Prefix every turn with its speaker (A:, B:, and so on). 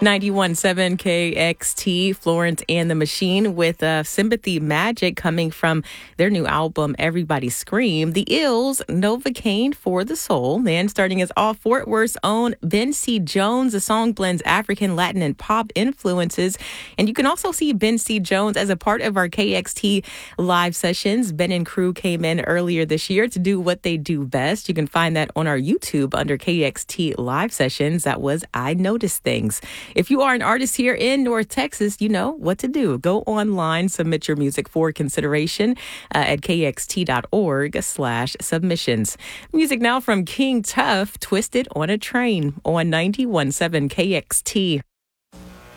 A: 91.7 KXT, Florence and the Machine with Sympathy Magic coming from their new album, Everybody Scream. The Ills, Novocaine for the Soul. And starting us off, Fort Worth's own Ben C. Jones. The song blends African, Latin, and pop influences. And you can also see Ben C. Jones as a part of our KXT live sessions. Ben and crew came in earlier this year to do what they do best. You can find that on our YouTube under KXT live sessions. That was I Noticed Things. If you are an artist here in North Texas, you know what to do. Go online, submit your music for consideration at kxt.org/submissions. Music now from King Tuff, Twisted on a Train on 91.7 KXT.